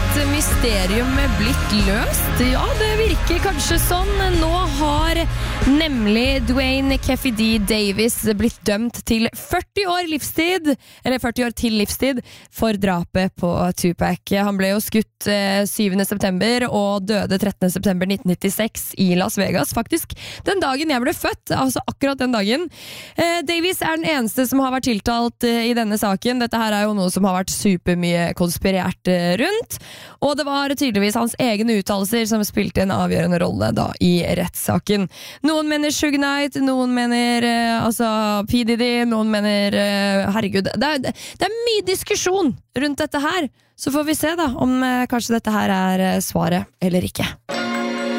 et mysterium blitt løst? Ja, det virker kanskje sånn. Nå har nemlig Duane Keffe D. Davis blitt dømt til 40 år til livstid for drapet på Tupac. Han ble jo skutt 7. september og døde 13. september 1996 i Las Vegas, faktisk den dagen jeg ble født, altså akkurat den dagen. Davis er den eneste som har vært tiltalt i denne saken. Dette her er jo noe som har vært supermye konspirert rundt, og det var tydeligvis hans egne uttalelser som spilte en avgjørende rolle da i rettssaken. Noen mener Suge Knight, noen mener P. Diddy, noen mener herregud, det er mye diskusjon rundt dette her, så får vi se da om kanskje dette her er svaret eller ikke.